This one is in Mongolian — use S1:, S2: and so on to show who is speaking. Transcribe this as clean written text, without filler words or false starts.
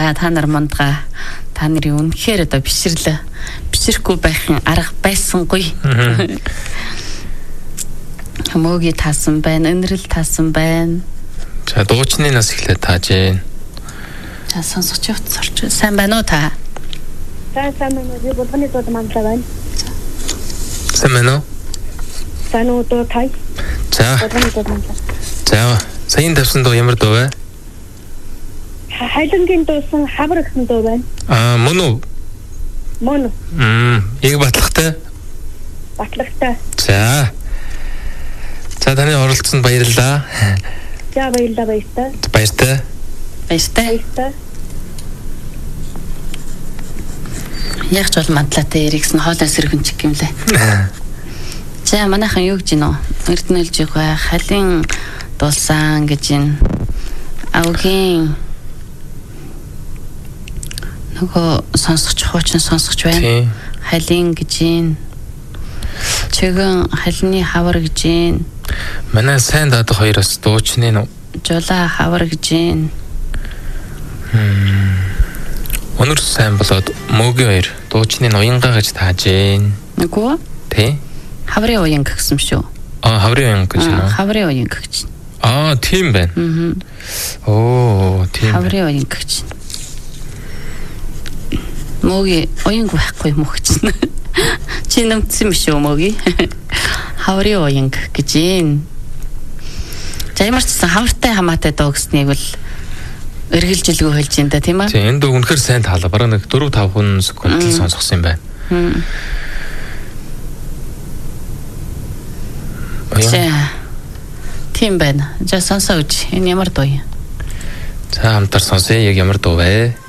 S1: За та нар мандгаа та нарын үнэхээр одоо бишрэхгүй байхын арга байсангүй. Мөгийн таасан байна, өнрөл таасан байна.
S2: За дуучны нас эхлээд тааж гээ.
S1: За сонсогч явц орч. Сайн байна уу та?
S3: За сайн байна уу? Би болгоны дууд манлаа байна.
S2: Сайн байна уу?
S3: Сайн уу дуу тай?
S2: За.
S3: Болгоны дууд манлаа.
S2: За саяын тавьсан дуу ямар дуу вэ?
S3: Хайлангийн дуусан хавар гэсэн дуу байна.
S2: Мөн үү?
S3: Мөн.
S2: Яг батлагтай.
S3: Батлагтай.
S2: За. За таны оролцсонд баярлалаа.
S3: За баярлалаа.
S1: Баяртай. Яг ч бол мандлаатай эргэсэн хоолой сэргэн чиг юм лээ. За манайхан юу гэж гинөө? Эрдэнэлж байгаа халин дулсан гэж ин авгийн нөгөө сонсогч хуучин сонсогч байна. Халин гэж ин чигэн халины хавар гэж ин
S2: манай сайн дадаг хоёр бас дуучны нь
S1: жула хавар гэж ин
S2: өнөр сайн болоод мөгийн хоёр дуучны нь уянгаа гэж тааж гээ.
S1: Нөгөө
S2: тий
S1: хаврын уян гэсэн шүү.
S2: Хаврын уян гэж нэ.
S1: Хаврын уян гэж.
S2: Тийм байна. Оо тийм.
S1: Хаврын уян гэж. Мөгийн уян байхгүй мөх гэж. Чи нэмсэн юм шүү мөгийн. Хаврын уян гэж юм. За ямар ч гэсэн хавартай хамаатай дуу гэснийг бол эргэлжилгүй хэлж юм да тийм аа.
S2: Тийм энэ дуу үнэхээр сайн таалаа. Бараг нэг 4-5 хүн секунд сонсгосон юм байна.
S1: За тийм байна. За сонсоо үз. Энэ ямар дуу юм?
S2: За хамтар сонсъё. Яг ямар дуу вэ?